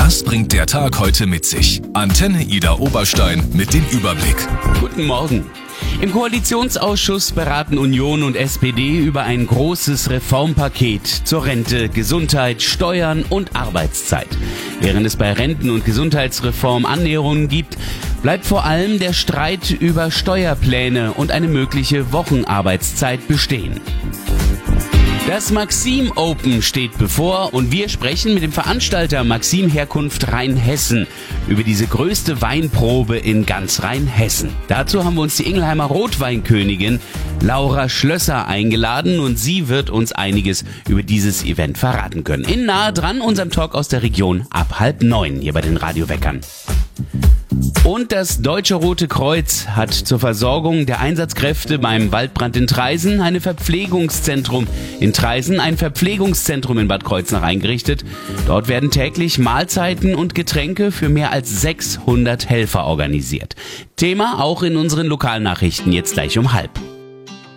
Was bringt der Tag heute mit sich? Antenne Ida Oberstein mit dem Überblick. Guten Morgen. Im Koalitionsausschuss beraten Union und SPD über ein großes Reformpaket zur Rente, Gesundheit, Steuern und Arbeitszeit. Während es bei Renten- und Gesundheitsreform Annäherungen gibt, bleibt vor allem der Streit über Steuerpläne und eine mögliche Wochenarbeitszeit bestehen. Das Maxim Open steht bevor und wir sprechen mit dem Veranstalter Maxim Herkunft Rheinhessen über diese größte Weinprobe in ganz Rheinhessen. Dazu haben wir uns die Ingelheimer Rotweinkönigin Laura Schlösser eingeladen und sie wird uns einiges über dieses Event verraten können. In nahe dran unserem Talk aus der Region ab 8:30 hier bei den Radioweckern. Und das Deutsche Rote Kreuz hat zur Versorgung der Einsatzkräfte beim Waldbrand in Traisen ein Verpflegungszentrum in Bad Kreuznach eingerichtet. Dort werden täglich Mahlzeiten und Getränke für mehr als 600 Helfer organisiert. Thema auch in unseren Lokalnachrichten jetzt gleich um 12:30.